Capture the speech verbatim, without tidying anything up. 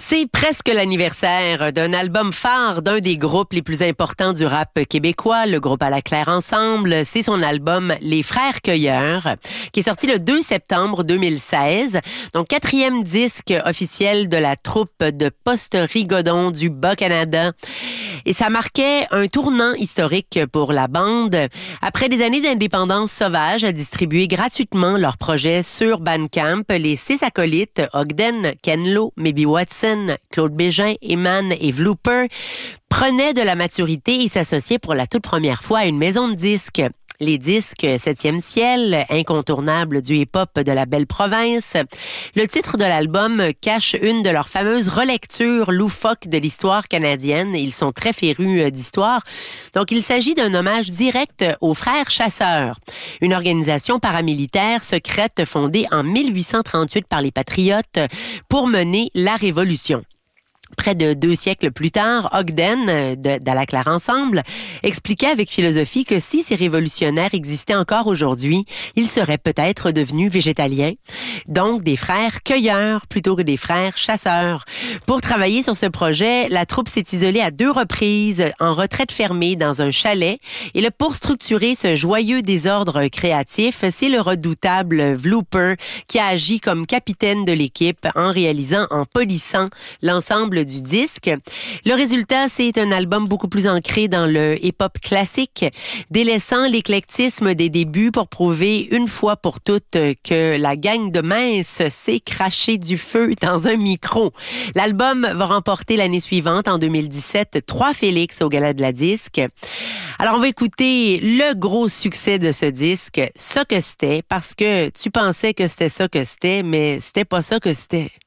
C'est presque l'anniversaire d'un album phare d'un des groupes les plus importants du rap québécois, le groupe À la Claire Ensemble. C'est son album Les Frères Cueilleurs, qui est sorti le deux septembre deux mille seize. Donc, quatrième disque officiel de la troupe de Post-Rigodon du Bas-Canada. Et ça marquait un tournant historique pour la bande. Après des années d'indépendance sauvage à distribuer gratuitement leurs projets sur Bandcamp, les six acolytes, Ogden, Ken Lo, Maybe Watson, Claude Bégin, Eman et Vlooper, prenaient de la maturité et s'associaient pour la toute première fois à une maison de disques. Les disques Septième ciel, incontournables du hip-hop de la belle province. Le titre de l'album cache une de leurs fameuses relectures loufoques de l'histoire canadienne. Ils sont très férus d'histoire. Donc, il s'agit d'un hommage direct aux Frères Chasseurs, une organisation paramilitaire secrète fondée en mille huit cent trente-huit par les Patriotes pour mener la Révolution. Près de deux siècles plus tard, Ogden, d'À la Claire Ensemble, expliquait avec philosophie que si ces révolutionnaires existaient encore aujourd'hui, ils seraient peut-être devenus végétaliens. Donc, des frères cueilleurs plutôt que des frères chasseurs. Pour travailler sur ce projet, la troupe s'est isolée à deux reprises, en retraite fermée dans un chalet. Et là, pour structurer ce joyeux désordre créatif, c'est le redoutable Vlooper qui a agi comme capitaine de l'équipe en réalisant, en polissant l'ensemble du disque. Le résultat, c'est un album beaucoup plus ancré dans le hip-hop classique, délaissant l'éclectisme des débuts pour prouver une fois pour toutes que la gang de mince sait cracher du feu dans un micro. L'album va remporter l'année suivante, en deux mille dix-sept, trois Félix au Gala de la disque. Alors, on va écouter le gros succès de ce disque, Ça que c'était, parce que tu pensais que c'était ça que c'était, mais c'était pas ça que c'était.